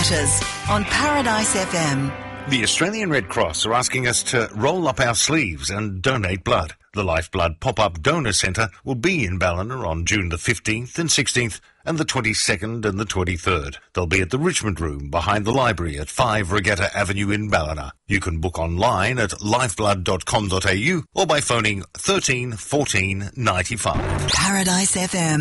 Matters on Paradise FM. The Australian Red Cross are asking us to roll up our sleeves and donate blood. The Lifeblood Pop-Up Donor Centre will be in Ballina on June the 15th and 16th and the 22nd and the 23rd. They'll be at the Richmond Room behind the library at 5 Regatta Avenue in Ballina. You can book online at lifeblood.com.au or by phoning 13 14 95. Paradise FM.